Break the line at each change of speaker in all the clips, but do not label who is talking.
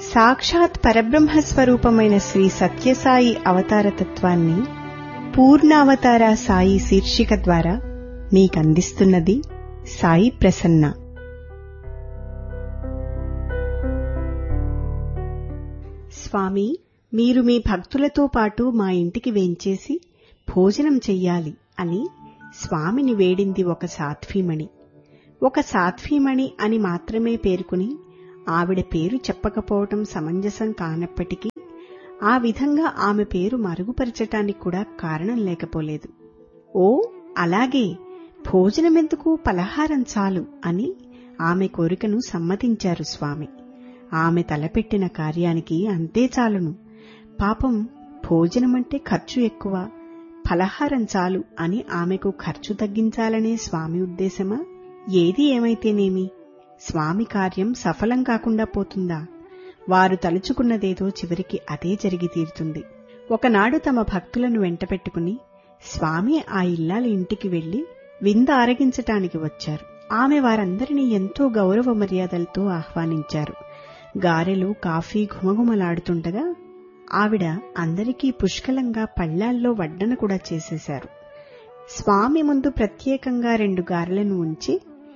సాక్షాత్ పరబ్రహ్మస్వరూపమైన శ్రీ సత్యసాయి అవతారతత్వాన్ని పూర్ణావతార సాయి శీర్షిక ద్వారా మీకందిస్తున్నది సాయి ప్రసన్న. స్వామి, మీరు మీ భక్తులతో పాటు మా ఇంటికి వేంచేసి భోజనం చెయ్యాలి అని స్వామిని వేడింది ఒక సాధ్వీమణి. ఒక సాధ్వీమణి అని మాత్రమే పేర్కొని ఆవిడ పేరు చెప్పకపోవటం సమంజసం కానప్పటికీ ఆ విధంగా ఆమె పేరు మరుగుపరచటానికి కూడా కారణం లేకపోలేదు. ఓ అలాగే, భోజనమెందుకు, పలహారం చాలు అని ఆమె కోరికను సమ్మతించారు స్వామి. ఆమె తలపెట్టిన కార్యానికి అంతే చాలును. పాపం, భోజనమంటే ఖర్చు ఎక్కువ, పలహారం చాలు అని ఆమెకు ఖర్చు తగ్గించాలనే స్వామి ఉద్దేశమా? ఏది ఏమైతేనేమి, స్వామి కార్యం సఫలం కాకుండా పోతుందా? వారు తలుచుకున్నదేదో చివరికి అదే జరిగి తీరుతుంది. ఒకనాడు తమ భక్తులను వెంటపెట్టుకుని స్వామి ఆ ఇల్లాల ఇంటికి వెళ్లి విందు ఆరగించటానికి వచ్చారు. ఆమె వారందరినీ ఎంతో గౌరవ మర్యాదలతో ఆహ్వానించారు. గారెలు, కాఫీ ఘుమఘుమలాడుతుండగా ఆవిడ అందరికీ పుష్కలంగా పళ్లాల్లో వడ్డన కూడా చేసేశారు. స్వామి ముందు ప్రత్యేకంగా 2 గారెలను ఉంచి,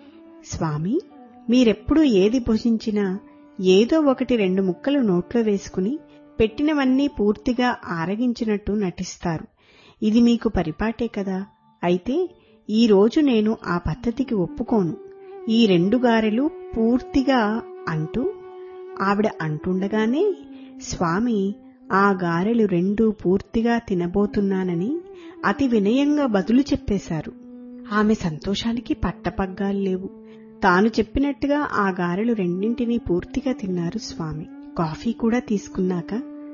స్వామి, మీరెప్పుడూ ఏది భుజించినా ఏదో ఒకటి 2 ముక్కలు నోట్లో వేసుకుని పెట్టినవన్నీ పూర్తిగా ఆరగించినట్టు నటిస్తారు. ఇది మీకు పరిపాటే కదా. అయితే ఈ రోజు నేను ఆ పద్ధతికి ఒప్పుకోను. ఈ 2 గారెలు పూర్తిగా అంటూ ఆవిడ అంటుండగానే స్వామి ఆ గారెలు 2 పూర్తిగా తినబోతున్నానని అతి వినయంగా బదులు చెప్పేశారు. ఆమె సంతోషానికి పట్టపగ్గాలు లేవు. తాను చెప్పినట్టుగా ఆ గారెలు 2 పూర్తిగా తిన్నారు స్వామి. కాఫీ కూడా తీసుకున్నాక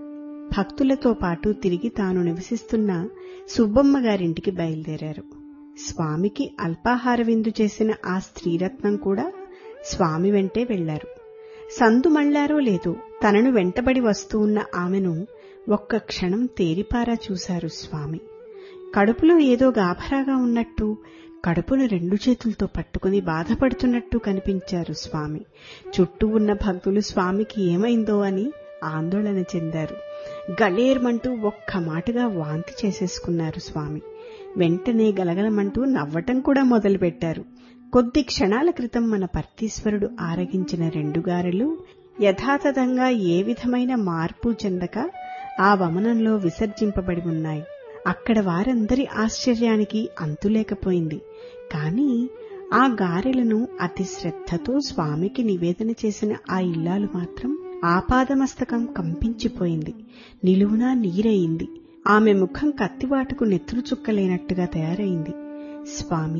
భక్తులతో పాటు తిరిగి తాను నివసిస్తున్న సుబ్బమ్మ గారింటికి బయలుదేరారు. స్వామికి అల్పాహార విందు చేసిన ఆ స్త్రీరత్నం కూడా స్వామి వెంటే వెళ్లారు. సందు మళ్లారో లేదో తనను వెంటబడి వస్తూ ఉన్న ఆమెను ఒక్క క్షణం తేరిపారా చూశారు స్వామి. కడుపులో ఏదో గాభరాగా ఉన్నట్టు, కడుపును 2 చేతులతో పట్టుకుని బాధపడుతున్నట్టు కనిపించారు స్వామి. చుట్టూ ఉన్న భక్తులు స్వామికి ఏమైందో అని ఆందోళన చెందారు. గళేర్మంటూ ఒక్క మాటగా వాంతి చేసేసుకున్నారు స్వామి. వెంటనే గలగలమంటూ నవ్వటం కూడా మొదలుపెట్టారు. కొద్ది క్షణాల క్రితం మన పర్తీశ్వరుడు ఆరగించిన 2 గారెలు యథాతథంగా ఏ విధమైన మార్పు చెందక ఆ వమనంలో విసర్జింపబడి ఉన్నాయి. అక్కడ వారందరి ఆశ్చర్యానికి అంతులేకపోయింది. కాని ఆ గారెలను అతి శ్రద్ధతో స్వామికి నివేదన చేసిన ఆ ఇల్లాలు మాత్రం ఆపాదమస్తకం కంపించిపోయింది. నిలువునా నీరయింది. ఆమె ముఖం కత్తివాటుకు నెత్తురు చుక్కలేనట్టుగా తయారైంది. స్వామి,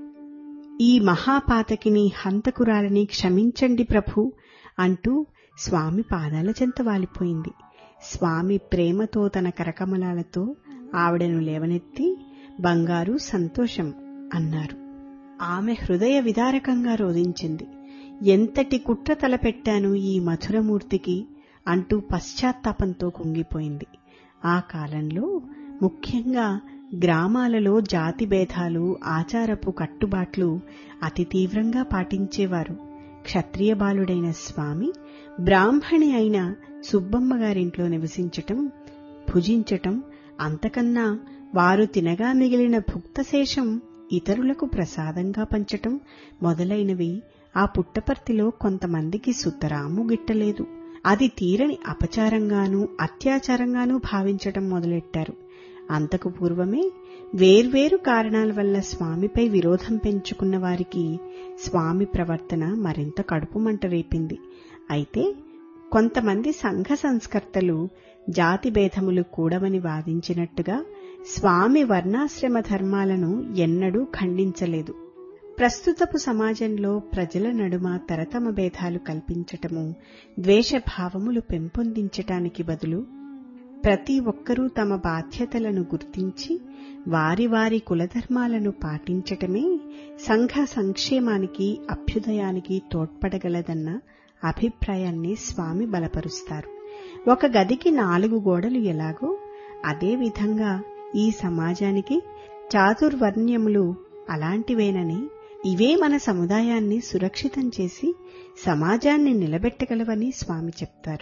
ఈ మహాపాతకిని, హంతకురాలని క్షమించండి ప్రభు అంటూ స్వామి పాదాల చెంత వాలిపోయింది. స్వామి ప్రేమతో తన కరకమలాలతో ఆవిడను లేవనెత్తి, బంగారు, సంతోషం అన్నారు. ఆమె హృదయ విదారకంగా రోదించింది. ఎంతటి కుట్ర తలపెట్టాను ఈ మధురమూర్తికి అంటూ పశ్చాత్తాపంతో కుంగిపోయింది. ఆ కాలంలో ముఖ్యంగా గ్రామాలలో జాతి భేదాలు, ఆచారపు కట్టుబాట్లు అతి తీవ్రంగా పాటించేవారు. క్షత్రియ బాలుడైన స్వామి బ్రాహ్మణి అయిన సుబ్బమ్మ గారింట్లో నివసించటం, భుజించటం, అంతకన్నా వారు తినగా మిగిలిన భుక్తశేషం ఇతరులకు ప్రసాదంగా పంచటం మొదలైనవి ఆ పుట్టపర్తిలో కొంతమందికి సుతరాము గిట్టలేదు. అది తీరని అపచారంగానూ అత్యాచారంగానూ భావించటం మొదలెట్టారు. అంతకు పూర్వమే వేర్వేరు కారణాల వల్ల స్వామిపై విరోధం పెంచుకున్న వారికి స్వామి ప్రవర్తన మరింత కడుపుమంట రేపింది. అయితే కొంతమంది సంఘ సంస్కర్తలు జాతి భేదములు కూడవని వాదించినట్టుగా స్వామి వర్ణాశ్రమ ధర్మాలను ఎన్నడూ ఖండించలేదు. ప్రస్తుతపు సమాజంలో ప్రజల నడుమ తరతమ భేదాలు కల్పించటము, ద్వేషభావములు పెంపొందించటానికి బదులు ప్రతి ఒక్కరూ తమ బాధ్యతలను గుర్తించి వారి వారి కులధర్మాలను పాటించటమే సంఘ సంక్షేమానికి, అభ్యుదయానికి తోడ్పడగలదన్న అభిప్రాయాన్ని స్వామి బలపరుస్తారు. ఒక గదికి 4 గోడలు ఎలాగో అదేవిధంగా ఈ సమాజానికి చాతుర్వర్ణ్యములు అలాంటివేనని, ఇవే మన సముదాయాన్ని సురక్షితం చేసి సమాజాన్ని నిలబెట్టగలవని స్వామి చెప్తారు.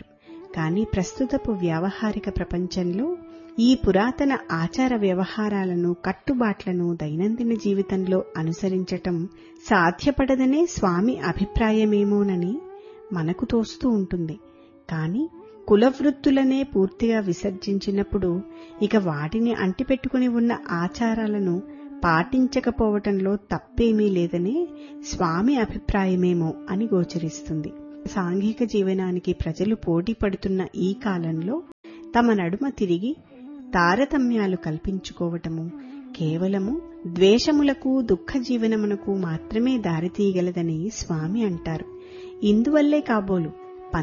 కానీ ప్రస్తుతపు వ్యావహారిక ప్రపంచంలో ఈ పురాతన ఆచార వ్యవహారాలను, కట్టుబాట్లను దైనందిన జీవితంలో అనుసరించటం సాధ్యపడదనే స్వామి అభిప్రాయమేమోనని మనకు తోస్తూ ఉంటుంది. కాని కులవృత్తులనే పూర్తిగా విసర్జించినప్పుడు ఇక వాటిని అంటిపెట్టుకుని ఉన్న ఆచారాలను పాటించకపోవటంలో తప్పేమీ లేదనే స్వామి అభిప్రాయమేమో అని గోచరిస్తుంది. సాంఘిక జీవనానికి ప్రజలు పోటీ పడుతున్న ఈ కాలంలో తమ నడుమ తిరిగి తారతమ్యాలు కల్పించుకోవటము కేవలము ద్వేషములకు, దుఃఖ జీవనమునకు మాత్రమే దారితీయగలదని స్వామి అంటారు. ఇందువల్లే కాబోలు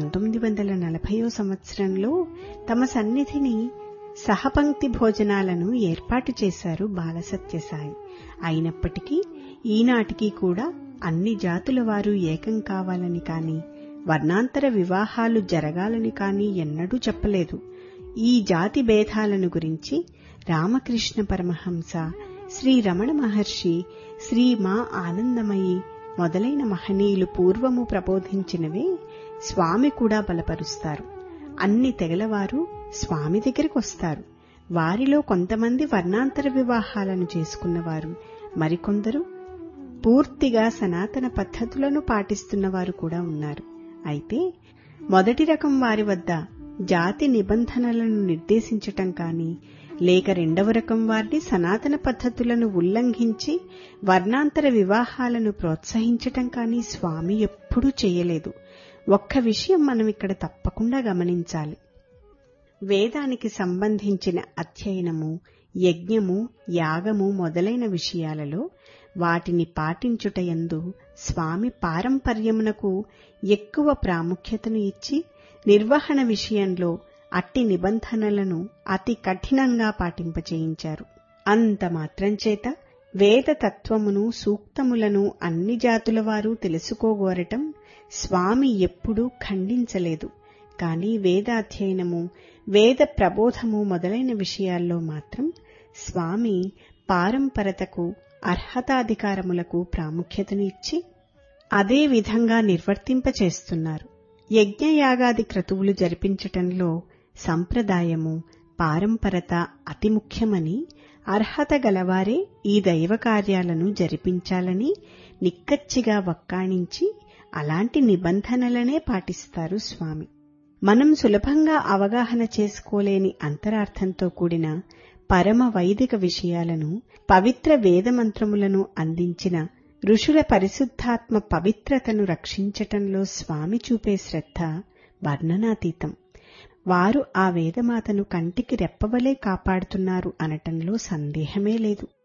1940వ సంవత్సరంలో తమ సన్నిధిని సహపంక్తి భోజనాలను ఏర్పాటు చేశారు బాలసత్యసాయి. అయినప్పటికీ ఈనాటికి కూడా అన్ని జాతుల వారు ఏకం కావాలని కాని, వర్ణాంతర వివాహాలు జరగాలని కాని ఎన్నడూ చెప్పలేదు. ఈ జాతి భేదాలను గురించి రామకృష్ణ పరమహంస, శ్రీ రమణ మహర్షి, శ్రీ మా ఆనందమయి మొదలైన మహనీయులు పూర్వము ప్రబోధించినవే స్వామి కూడా బలపరుస్తారు. అన్ని తెగలవారు స్వామి దగ్గరికి వస్తారు. వారిలో కొంతమంది వర్ణాంతర వివాహాలను చేసుకున్నవారు, మరికొందరు పూర్తిగా సనాతన పద్ధతులను పాటిస్తున్నవారు కూడా ఉన్నారు. అయితే మొదటి రకం వారి వద్ద జాతి నిబంధనలను నిర్దేశించటం కానీ, లేక రెండవ రకం వారిని సనాతన పద్ధతులను ఉల్లంఘించి వర్ణాంతర వివాహాలను ప్రోత్సహించటం కానీ స్వామి ఎప్పుడూ చేయలేదు. ఒక్క విషయం మనం ఇక్కడ తప్పకుండా గమనించాలి. వేదానికి సంబంధించిన అధ్యయనము, యజ్ఞము, యాగము మొదలైన విషయాలలో వాటిని పాటించుటయందు స్వామి పారంపర్యమునకు ఎక్కువ ప్రాముఖ్యతను ఇచ్చి, నిర్వహణ విషయంలో అట్టి నిబంధనలను అతి కఠినంగా పాటింపచేయించారు. అంత మాత్రం చేత వేద తత్వమును, సూక్తములను అన్ని జాతుల వారు తెలుసుకోగోరటం స్వామి ఎప్పుడూ ఖండించలేదు. కాని వేదాధ్యయనము, వేద ప్రబోధము మొదలైన విషయాల్లో మాత్రం స్వామి పారంపరతకు, అర్హతాధికారములకు ప్రాముఖ్యతను ఇచ్చి అదే విధంగా నిర్వర్తింపచేస్తున్నారు. యజ్ఞయాగాది క్రతువులు జరిపించటంలో సంప్రదాయము, పారంపరత అతి ముఖ్యమని, అర్హత గలవారే ఈ దైవ కార్యాలను జరిపించాలని నిక్కచ్చిగా వక్కాణించి అలాంటి నిబంధనలనే పాటిస్తారు స్వామి. మనం సులభంగా అవగాహన చేసుకోలేని అంతరార్థంతో కూడిన పరమ వైదిక విషయాలను, పవిత్ర వేదమంత్రములను అందించిన ఋషుల పరిశుద్ధాత్మ పవిత్రతను రక్షించటంలో స్వామి చూపే శ్రద్ధ వర్ణనాతీతం. వారు ఆ వేదమాతను కంటికి రెప్పవలే కాపాడుతున్నారు అనటంలో సందేహమే లేదు.